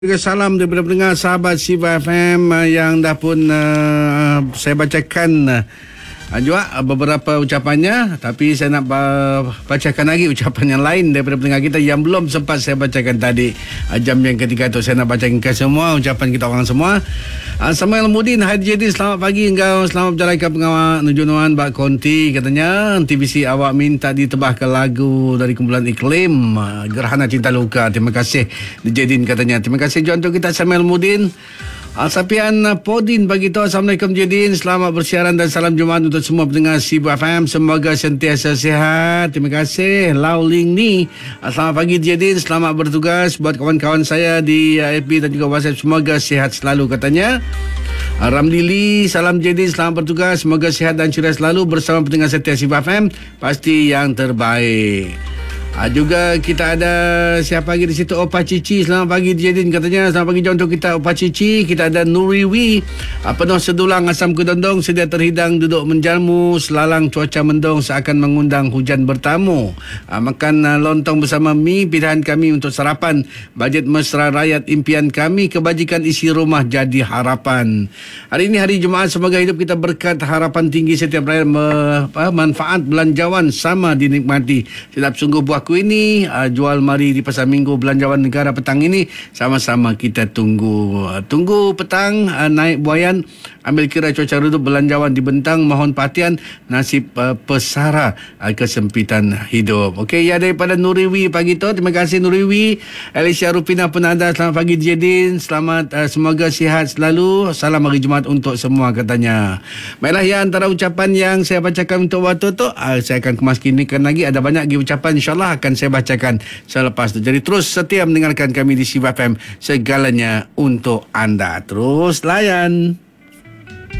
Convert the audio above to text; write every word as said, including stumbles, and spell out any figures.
Juga salam daripada pendengar sahabat Siva F M uh, yang dah pun uh, saya bacakan uh, juga uh, beberapa ucapannya, tapi saya nak uh, bacakan lagi ucapan yang lain daripada pendengar kita yang belum sempat saya bacakan tadi. Uh, jam yang ketiga tu saya nak bacakan ke semua ucapan kita orang semua. Uh, Samuel Mudin, hai J D, selamat pagi engkau, selamat berjalan ke pengawal Nuju Nuan Bak Konti, katanya T V C awak minta ditebahkan lagu dari kumpulan Iklim, uh, Gerhana Cinta Luka. Terima kasih Jedin, katanya. Terima kasih juga untuk kita Samuel Mudin. Asapian Podin bagi tahu, Assalamualaikum Jedin, selamat bersiaran dan salam Jumaat untuk semua pendengar Sibu F M, semoga sentiasa sihat. Terima kasih. Lau Ling ni, selamat pagi Jedin, selamat bertugas buat kawan-kawan saya di F B dan juga WhatsApp, semoga sihat selalu, katanya. Ramlili, salam Jedin, selamat bertugas, semoga sihat dan ceria selalu bersama pendengar setia Sibu F M, pasti yang terbaik. Ha, juga kita ada siapa lagi di situ, Opa Cici, selamat pagi Jedin, katanya. Selamat pagi untuk kita Opa Cici. Kita ada Nuriwi, ha, penuh sedulang asam kedondong, sedia terhidang duduk menjamu, selalang cuaca mendung seakan mengundang hujan bertamu. Ha, makan uh, lontong bersama mi, pilihan kami untuk sarapan, bajet mesra rakyat impian kami, kebajikan isi rumah jadi harapan. Hari ini hari Jumaat, semoga hidup kita berkat, harapan tinggi setiap rakyat, me, uh, manfaat belanjawan sama dinikmati. Sedap sungguh buah aku ini, uh, jual mari di Pasar Minggu Belanjawan Negara petang ini, sama-sama kita tunggu. Uh, tunggu petang, uh, naik buayan, ambil kira cuaca redup, belanjawan dibentang, mohon perhatian nasib uh, pesara, uh, kesempitan hidup. Okey, ya, daripada Nuriwi pagi tu, terima kasih Nuriwi. Alicia Rupina pun ada, selamat pagi Jedin, selamat, uh, semoga sihat selalu, salam hari Jumaat untuk semua, katanya. Baiklah, ya, antara ucapan yang saya bacakan untuk waktu tu, uh, saya akan kemas kinikan lagi, ada banyak lagi ucapan, insyaAllah akan saya bacakan selepas itu. Jadi terus setia mendengarkan kami di Siva F M, segalanya untuk anda. Terus layan.